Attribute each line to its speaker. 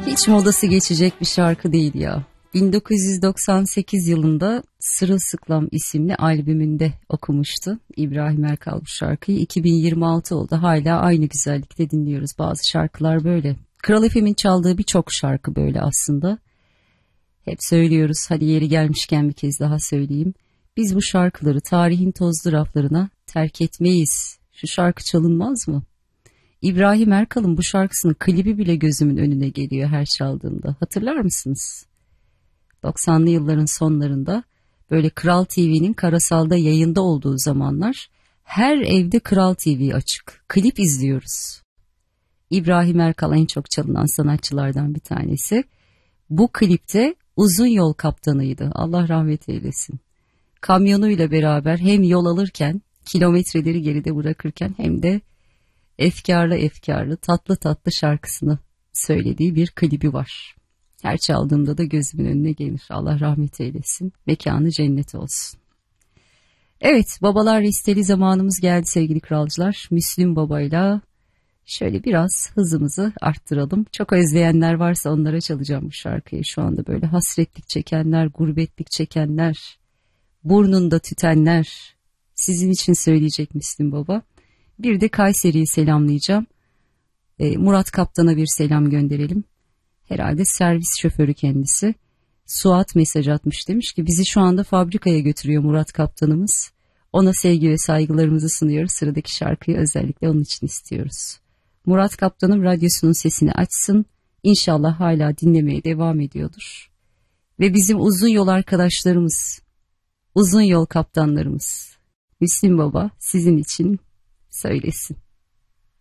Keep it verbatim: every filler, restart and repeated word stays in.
Speaker 1: Hiç modası geçecek bir şarkı değil ya. bin dokuz yüz doksan sekiz yılında Sırılsıklam isimli albümünde okumuştu İbrahim Erkal bu şarkıyı. iki bin yirmi altı oldu, hala aynı güzellikte dinliyoruz. Bazı şarkılar böyle. Kral F M'in çaldığı birçok şarkı böyle aslında. Hep söylüyoruz, hadi yeri gelmişken bir kez daha söyleyeyim. Biz bu şarkıları tarihin tozlu raflarına terk etmeyiz. Şu şarkı çalınmaz mı? İbrahim Erkal'ın bu şarkısının klibi bile gözümün önüne geliyor her çaldığımda. Hatırlar mısınız? doksanlı yılların sonlarında böyle Kral T V'nin karasalda yayında olduğu zamanlar her evde Kral T V açık. Klip izliyoruz. İbrahim Erkal en çok çalınan sanatçılardan bir tanesi. Bu klipte uzun yol kaptanıydı. Allah rahmet eylesin. Kamyonuyla beraber hem yol alırken, kilometreleri geride bırakırken hem de efkarlı efkarlı, tatlı tatlı şarkısını söylediği bir klibi var. Her çaldığımda da gözümün önüne gelir. Allah rahmet eylesin. Mekanı cennet olsun. Evet, babalar listeli zamanımız geldi sevgili kralcılar. Müslüm Baba'yla şöyle biraz hızımızı arttıralım. Çok özleyenler varsa onlara çalacağım bu şarkıyı. Şu anda böyle hasretlik çekenler, gurbetlik çekenler, burnunda tütenler. Sizin için söyleyecek Müslüm Baba. Bir de Kayseri'yi selamlayacağım. E, Murat Kaptan'a bir selam gönderelim. Herhalde servis şoförü kendisi. Suat mesaj atmış, demiş ki bizi şu anda fabrikaya götürüyor Murat Kaptanımız. Ona sevgi ve saygılarımızı sunuyoruz. Sıradaki şarkıyı özellikle onun için istiyoruz. Murat Kaptan'ım radyosunun sesini açsın. İnşallah hala dinlemeye devam ediyordur. Ve bizim uzun yol arkadaşlarımız, uzun yol kaptanlarımız Müslüm Baba sizin için söylesin.